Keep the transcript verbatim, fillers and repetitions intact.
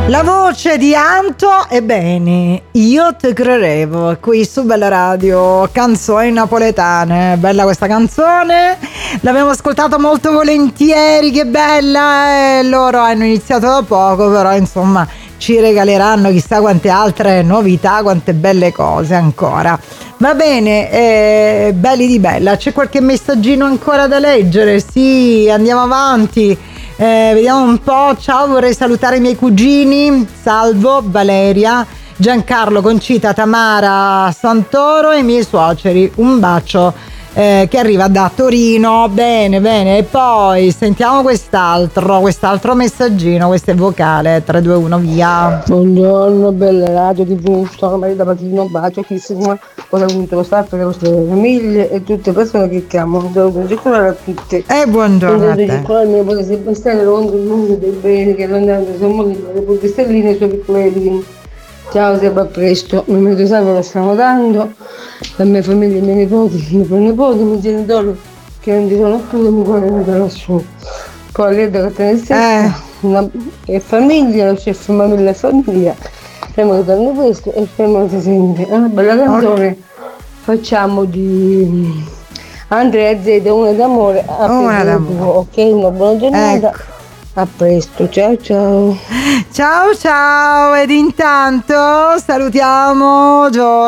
La voce di Anto, ebbene, io te credevo, qui su Bella Radio, canzoni napoletane, bella questa canzone, l'abbiamo ascoltata molto volentieri, che bella, e loro hanno iniziato da poco, però insomma ci regaleranno chissà quante altre novità, quante belle cose ancora. Va bene, eh, belli di Bella, c'è qualche messaggino ancora da leggere? Sì, andiamo avanti. Eh, vediamo un po'. Ciao, vorrei salutare i miei cugini Salvo, Valeria, Giancarlo, Concita, Tamara, Santoro e i miei suoceri. Un bacio eh, che arriva da Torino. Bene, bene. E poi sentiamo quest'altro quest'altro messaggino. Questo è vocale. Tre due uno, via. Buongiorno, Bella Radio tivù, sono Marita Patino, un bacio, chissà cosa ha avuto lo staff, le vostre famiglie e tutte le persone che chiamano. Devo circolare a tutti. E buongiorno a te. Devo circolare il mio nipote Sebastiano contro il mondo dei beni che è andato a morire le poche stelline e i suoi piccoli. Ciao Seba, a presto. Mi metto salvo, lo stiamo dando. La mia famiglia, i miei nipoti, i miei nipoti, i miei genitori che non ci sono più, mi guardano da lassù. Poi lei da Catanese, eh. e famiglia, lo chef famiglia e famiglia. Speriamo che torni questo e speriamo che si sente. Una bella canzone. Okay. Facciamo di Andrea Z, una d'amore. A una d'amore. Ok, una buona giornata. Ecco. A presto, ciao ciao. Ciao ciao, ed intanto salutiamo Gio